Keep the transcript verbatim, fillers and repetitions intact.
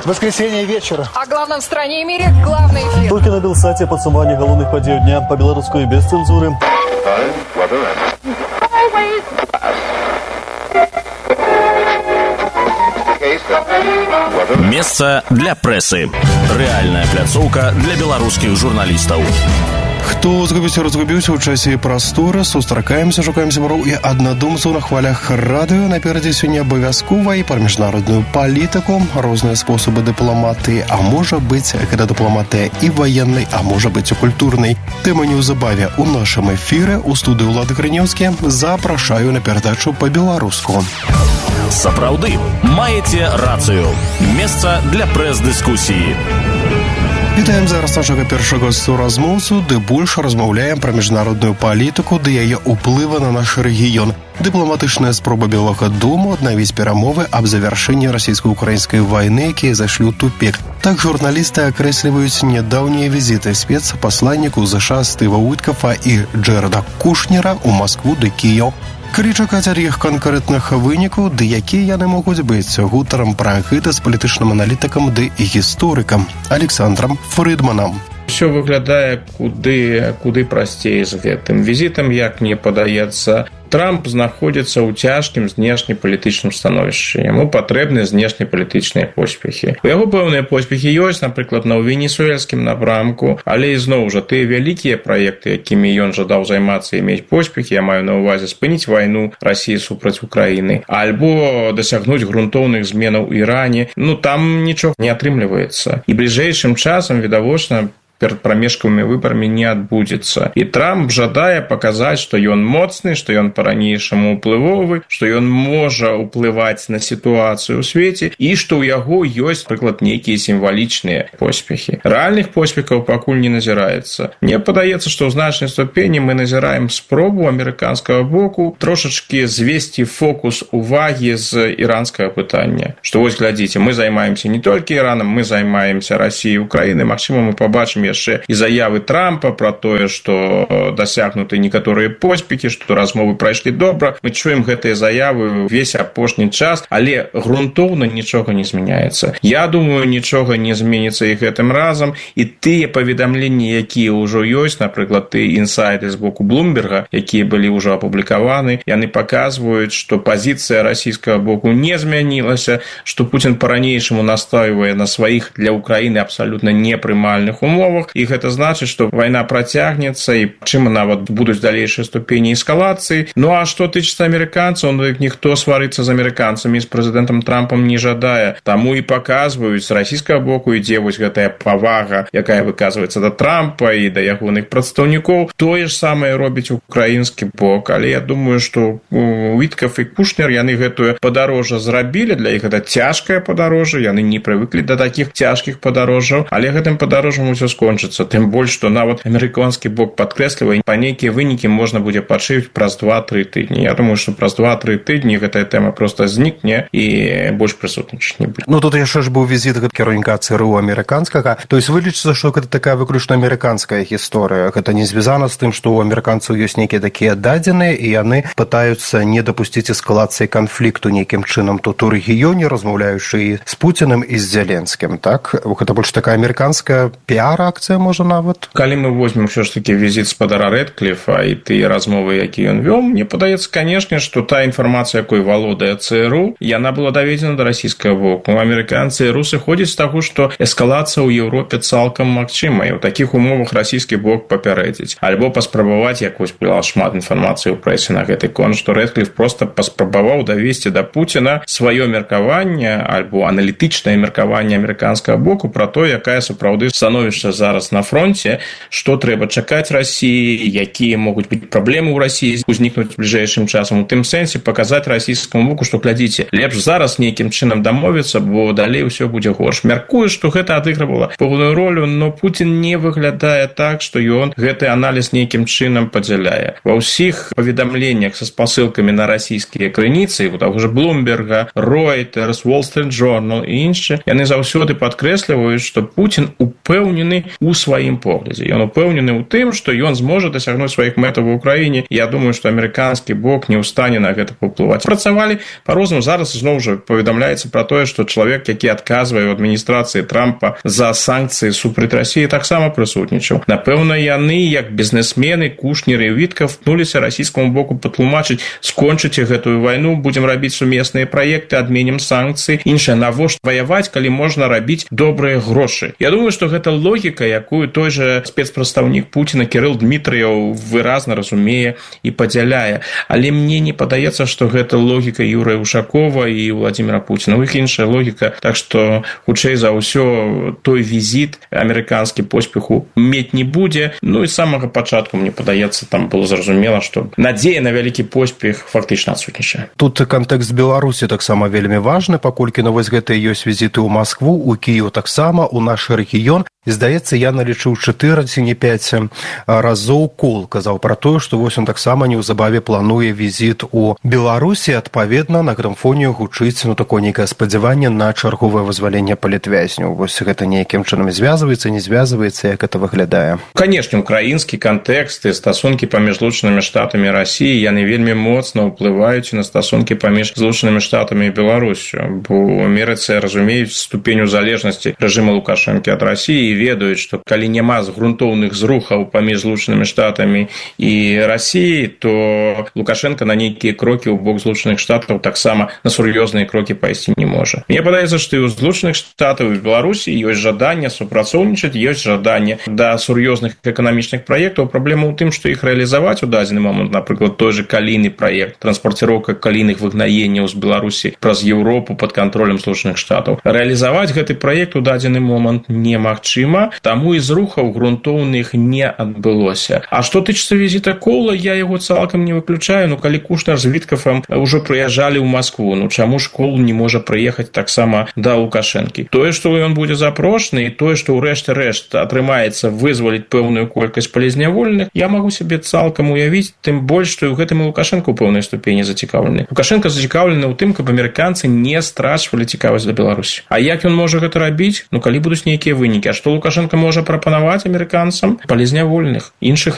Воскресенье вечера. О главном в стране и мире главный эфир. Только на Белсате подсумование головных подей дня по-белорусски без цензуры. Месца для прэсы. Рэальная пляцоўка для беларускіх журналістаў. Хто згубіўся, разгубіўся ў часе і прасторы, сустракаемся, шукаем сяброў і аднадумцаў на хвалях радыё. Наперадзе сёння абавязкова і пра міжнародную палітыку, розныя спосабы дыпламатыі, а можа быць, гэта дыпламатыя і ваеннай, а можа быць і культурнай. Тэма неўзабаве ў нашым эфіры. У студыі Ўлады Грынеўскі запрашаю на перадачу па-беларуску. Сапраўды, маеце рацыю. Месца для прэс-дыскусіі. Вітаем зараз нашага першага суразмоўцу, ды больш размаўляем пра міжнародную палітыку ды яе ўплывы на наш рэгіён. Дыпламатычная спроба Белага дому аднавіць перамовы аб завяршэнні расійска-украінскай вайны, якія зайшлі ў тупік. Так журналісты акрэсліваюць нядаўнія візіты спецпасланнікаў ЗША Стыва Уіткафа і Джэрэда Кушнера ў Маскву ды Кіеў. Калі чакаць ад іх канкрэтных вынікаў, ды якія яны могуць быць, гутарам пра гэта з палітычным аналітыкам ды гісторыкам Александрам Фрыдманам. Усё выглядае куды, куды прасцей з гэтым візітам, як мне падаецца. Трамп знаходзіцца ў цяжкім знешнепалітычным становішчы. Яму патрэбны знешнепалітычныя поспехі. У яго пэўныя поспехі ёсць, напрыклад, на венесуэльскім напрамку, але ізноў жа тыя вялікія праекты, якімі ён жадаў займацца і мець поспехі, я маю на ўвазе спыніць вайну Расіі супраць Украіны, альбо дасягнуць грунтоўных зменаў у Іране, ну там нічога не атрымліваецца. І бліжэйшым часам, відавочна, перад прамежкавымі выбарамі не адбудзецца. І Трамп жадае паказаць, што ён моцны, што ён па-ранейшаму ўплывовы, што ён можа ўплываць на сітуацыю ў свеце і што ў яго ёсць, прыклад, нейкія сімвалічныя поспехі. Рэальных поспехаў пакуль не назіраецца. Мне падаецца, што ў значнай ступені мы назіраем спробу амерыканскага боку трошачкі звесці фокус увагі з іранскага пытання. Што вось глядзіце, мы займаемся не толькі Іранам, мы займаемся Расіяй і Украінай. Магчыма, мы пабачым яшчэ і заявы Трампа пра тое, што дасягнуты некаторыя поспехі, што размовы прайшлі добра. Мы чуем гэтыя заявы ўвесь апошні час, але грунтоўна нічога не змяняецца. Я думаю, нічога не зменіцца і гэтым разам, і тыя паведамленні, якія ўжо ёсць, напрыклад, тыя інсайды з боку Блумберга, якія былі ўжо апублікаваны, яны паказваюць, што пазіцыя расійскага боку не змянілася, што Пуцін па-ранейшаму настойвае на сваіх для Украіны абсалютна непрымальных умовах. І гэта значыць, што вайна працягнецца і чым нават будуць далейшыя ступені эскалацыі. Ну а што тычыцца амерыканцаў, ну ніхто сварыцца з амерыканцамі, з прэзідэнтам Трампам не жадае. Таму і паказваюць, з расійскага боку ідзе вось гэтая павага, якая выказваецца да Трампа і да ягоных прадстаўнікоў. Тое ж самае робіць украінскі бок, але я думаю, што Уіткаф і Кушнер, яны гэтую падарожжа зрабілі, для іх гэта цяжкае падарожжа, яны не прывыклі да такіх цяжкіх падарожжаў, але гэтым падарожжам усё скончыцца. Тым больш, што нават амерыканскі бок падкрэслівае, па нейкія вынікі можна будзе пачуць праз два-тры тыдні. Я думаю, што праз два-тры тыдні гэтая тэма проста знікне і больш прысутнічаць не будзе. Ну тут яшчэ ж быў візіт кіраўніка ЦРУ амерыканскага. То есть вылічыцца, што гэта такая выключна амерыканская гісторыя. Гэта не звязана з тым, што ў амерыканцаў ёсць нейкія такія дадзеныя, і яны пытаюцца не дапусціць эскалацыі канфлікту нейкім чынам тут у рэгіёне, размаўляючы і з Пуцінам і з Зеленскім. Так? Гэта больш такая амерыканская піар-акцыя, можа, нават. Калі мы возьмем ўсё ж такі візіт спадара Рэдкліфа і тыя размовы, якія ён вёў, мне падаецца, канешне, што та інфармацыя, якой валодае ЦРУ, яна была даведзена да расійскага боку. Амерыканцы і русы ходзяць з таго, што эскалацыя ў Еўропе цалкам магчыма, і ў такіх умовах расійскі бок папярэдзіць. Альбо паспрабаваць, як вось была шмат інфармацыі ў прэсе на гэты конт, што Рэдкліф проста паспрабаваў давесці да Пуціна сваё меркаванне альбо аналітычнае меркаванне амерыканскага боку пра то, якая сапраўды становішча зараз на фронте, што трэба чакаць Расіі, якія могуць быць праблемы ў Расіі узнікнуць бліжэйшым часам. У тым сэнсе паказаць расійскаму боку, што глядзіце, лепш зараз нейкім чынам дамовіцца, бо далей усё будзе горш. Мяркую, што гэта адыгрывала пэўную ролю, но Пуцін не выглядае так, што ён гэты аналіз нейкім чынам падзяляе. Ва ўсіх паведамленнях са спасылкамі на расійскія крыніцы, у таго ж Блумберга, Reuters, Wall Street Journal і іншыя, яны заўсёды падкрэсліваюць, што Пуцін упэўнены у сваім поглядзе. Ён упэўнены ў тым, што ён зможа дасягнуць сваіх мэтаў в Украіне. Я думаю, што амерыканскі бок не ў стане на гэта паўплываць. Працавалі па-рознаму. Зараз зноў жа паведамляецца пра тое, што чалавек, які адказвае ў адміністрацыі Трампа за санкцыі супраць Расіі, таксама прысутнічаў. Напэўна, яны, як бізнесмены, Кушнер і Вітков, пнуліся расійскаму боку патлумачыць: скончыце гэтую вайну, будзем рабіць сумесныя праекты, адменім санкцыі. Іншае, навошта ваяваць, калі можна рабіць добрыя грошы. Я думаю, што гэта логіка, якую той жа спецпрадстаўнік Пуціна Кірыл Дмітрыяў выразна разумее і падзяляе. Але мне не падаецца, што гэта логіка Юрыя Ушакова і Владзіміра Пуціна. У іх іншая логіка, так што хутчэй за ўсё той візіт амерыканскі поспеху мець не будзе. Ну і з самага пачатку, мне падаецца, там было зразумела, што надзея на вялікі поспех фактычна адсутнічае. Тут кантэкст Беларусі таксама вельмі важны, паколькі ну вось гэта ёсць візіты ў Маскву, у Кіеў таксама, у наш рэгіён. І, здаецца, я налічыў чатыры ці не пяць разоў Кол казаў пра тое, што вось он таксама неўзабаве плануе візіт у Беларусі. Адпаведна, на гэтым фоне гучыць ну такое нейкае спадзяванне на чарговае вызваленне палітвязняў. Вось гэта нейкім чынам звязваецца, не звязваецца, як гэта выглядае. Канешне, украінскі кантэкст і стасункі паміж Злучанымі Штатамі і Расіяй, яны вельмі моцна ўплываюць на стасункі паміж Злучанымі Штатамі і Беларусю. Бо ў Амерыцы разумеюць ступень залежнасці рэжыма Лукашэнкі ад Расіі, ведаюць, што калі няма грунтоўных зрухаў паміж Злучанымі Штатамі і Расіяй, то Лукашенко на нейкія крокі ў бок Злучаных Штатаў таксама на сур'ёзныя крокі пайсці не можа. Мне падаецца, што і ў Злучаных Штатаў і Беларусі ёсць жаданне супрацоўнічаць, ёсць жаданне да сур'ёзных эканамічных праектаў. Праблема ў тым, што іх рэалізаваць у дадзены момант, напрыклад, той же калійны праект, транспарціроўка калійных выгнаенняў з Беларусі праз Еўропу пад кантролем Злучаных Штатаў. Рэалізаваць гэты праект у дадзены момант немагчыма. Таму і зрухаў грунтоўных не адбылося. А што тычыцца візіта Кола, я яго цалкам не выключаю. Ну, калі Кушнер з Віткафам ўжо прыязджалі ў Маскву, ну чаму ж Кол не можа прыехаць таксама да Лукашэнкі? Тое, што ён будзе запрошаны, і тое, што ў рэшце рэшт атрымаецца вызваліць пэўную колькасць палізняволеных, я магу сябе цалкам уявіць, тым больш, што і ў гэтым і Лукашэнка ў пэўнай ступені зацікаўлены. Лукашэнка зацікаўлены ў тым, каб амерыканцы не страчвалі цікавасць да Беларусі. А як ён можа гэта рабіць? Ну, калі будуць нейкія вынікі. А што Лукашенко можа прапанаваць амерыканцам? Палізняволеных, іншых